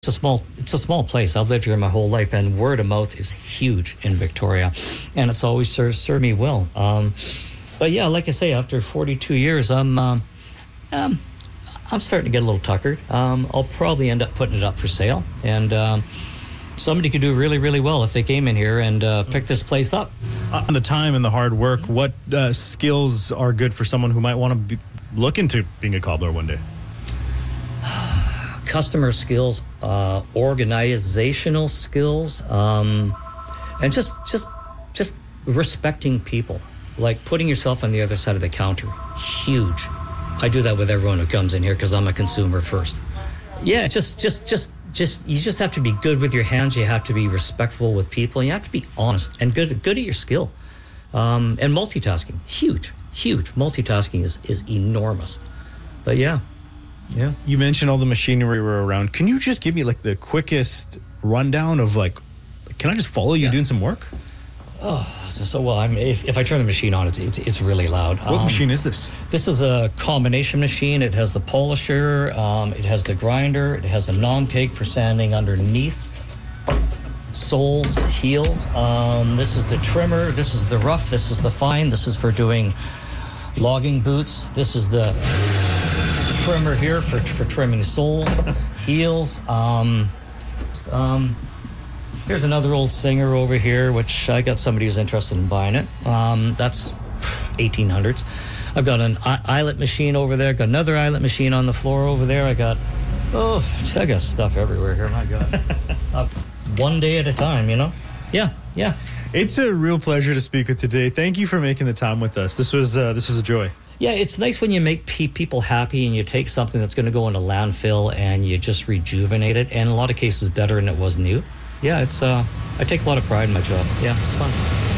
It's a small place. I've lived here my whole life, and word of mouth is huge in Victoria, and it's always served me well. But yeah, like I say, after 42 years, I'm starting to get a little tuckered. I'll probably end up putting it up for sale, and somebody could do really, really well if they came in here and picked this place up. On the time and the hard work, what skills are good for someone who might want to look into being a cobbler one day? Customer skills, organizational skills, and just respecting people, like putting yourself on the other side of the counter. Huge. I do that with everyone who comes in here because I'm a consumer first. Yeah, just you just have to be good with your hands. You have to be respectful with people. And you have to be honest and good at your skill. And multitasking, huge. Multitasking is enormous. But yeah. You mentioned all the machinery were around. Can you just give me like the quickest rundown of can I just follow you doing some work? Oh, so well. If I turn the machine on, it's really loud. What machine is this? This is a combination machine. It has the polisher. It has the grinder. It has a non-pig for sanding underneath. Soles, heels. This is the trimmer. This is the rough. This is the fine. This is for doing logging boots. This is the trimmer here for trimming soles, heels. Here's another old Singer over here, which I got somebody who's interested in buying it. That's 1800s. I've got an eyelet machine over there. Got another eyelet machine on the floor over there. I got stuff everywhere here. My God. One day at a time, Yeah. It's a real pleasure to speak with today. Thank you for making the time with us. This was a joy. Yeah, it's nice when you make people happy and you take something that's going to go in a landfill and you just rejuvenate it, and in a lot of cases better than it was new. Yeah, it's I take a lot of pride in my job. Yeah, it's fun.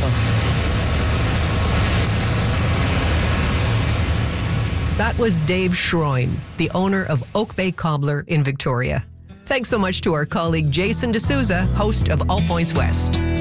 That was Dave Schroin, the owner of Oak Bay Cobbler in Victoria. Thanks so much to our colleague Jason D'Souza, host of All Points West.